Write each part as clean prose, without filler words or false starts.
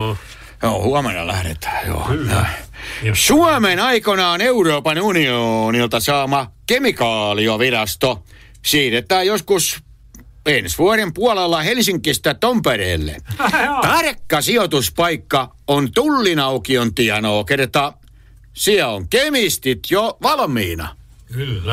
Joo, huomenna lähdetään, joo. Suomen aikanaan Euroopan unionilta saama kemikaaliovirasto siirretään joskus ensi vuoden puolella Helsingistä Tampereelle. Tarkka sijoituspaikka on Tullinaukion tienoa, kerta siellä on kemistit jo valmiina. Kyllä.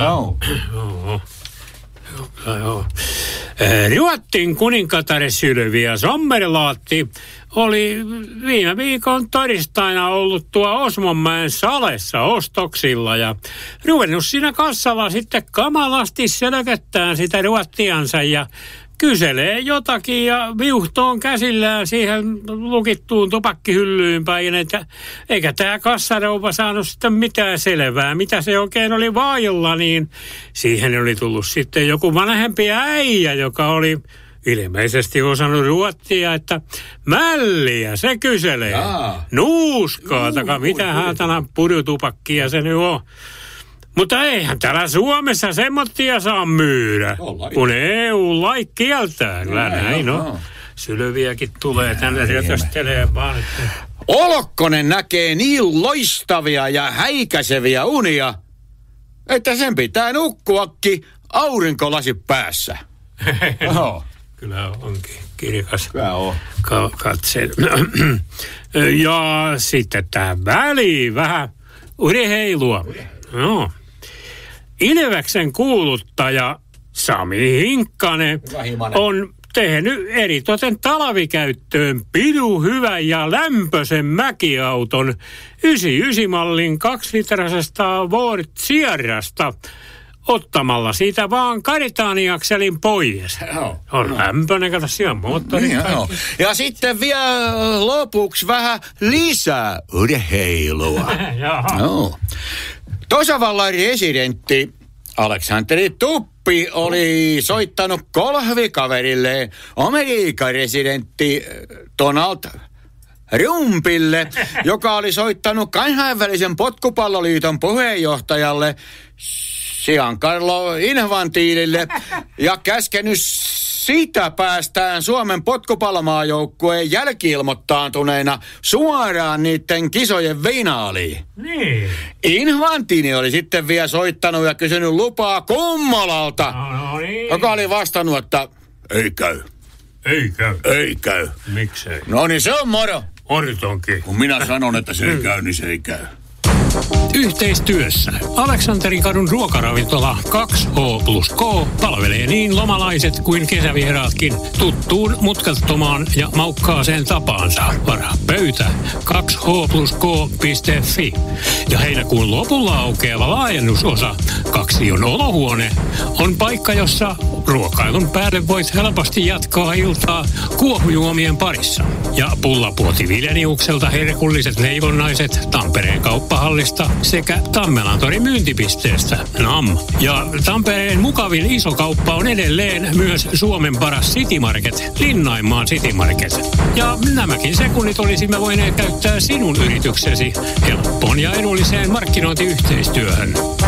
Joo. Ruotsin kuninkatar Sylvia Sommerlaatti oli viime viikon todistaina ollut tuo Osmonmäen salessa ostoksilla ja ruvennut siinä kassalla sitten kamalasti selkettään sitä ruottiansa ja kyselee jotakin ja viuhtoon käsillään siihen lukittuun tupakkihyllyyn päin, että eikä tämä kassarouva saanut sitten mitään selvää, mitä se oikein oli vailla, niin siihen oli tullut sitten joku vanhempi äijä, joka oli ilmeisesti osannut ruotsia, että mälliä se kyselee. Nuuskaa, mitä häätänä purjutupakkia se nyt on. Mutta eihän täällä Suomessa semmoittia saa myydä, kun EU-lait kieltää. Kyllä näin on. Sylviäkin tulee tänne rötöstelee vaan. Olokkonen näkee niin loistavia ja häikäiseviä unia, että sen pitää nukkuakin aurinkolasi päässä. Kyllä onkin kirkas katse. Ja sitten tähän väliin vähän urheilua. No. Ilveksen kuuluttaja Sami Hinkkanen on tehnyt eritoten talvikäyttöön pidun hyvän ja lämpöisen mäkiauton 99-mallin 2-litrasesta Ford Sierrasta ottamalla siitä vaan karitaaniakselin pois. On lämpöinen, kato siellä moottori. Ja sitten vielä lopuksi vähän lisää urheilua. Tasavallan presidentti Aleksanteri Tuppi oli soittanut kolhvikaverilleen Amerikan presidentti Donald Trumpille, joka oli soittanut kansainvälisen potkupalloliiton puheenjohtajalle Giancarlo Infantinolle ja käskenyt sitä päästään Suomen potkupallomaajoukkueen jälki-ilmoittaantuneena suoraan niiden kisojen finaaliin. Niin. Infantino oli sitten vielä soittanut ja kysynyt lupaa Kummolalta, joka oli vastannut, että ei käy. Ei käy. Miksei? No niin, se on moro. Ortonkin. Kun minä sanon, että se ei käy, niin se ei käy. Yhteistyössä Aleksanterin kadun ruokaravintola 2H+K palvelee niin lomalaiset kuin kesävieraatkin tuttuun mutkattomaan ja maukkaaseen tapaansa. Varaa pöytä 2H+K.fi. Ja heinäkuun lopulla aukeava laajennusosa 2 olohuone on paikka, jossa ruokailun päälle voit helposti jatkaa iltaa kuohujuomien parissa. Ja Pullapuoti Vileniukselta herkulliset leivonnaiset Tampereen kauppahallista sekä Tammelantorin myyntipisteestä NAM. Ja Tampereen mukavin iso kauppa on edelleen myös Suomen paras City Market, Linnainmaan City Market. Ja nämäkin sekunnit olisimme voineet käyttää sinun yrityksesi helppoon ja edulliseen markkinointiyhteistyöhön.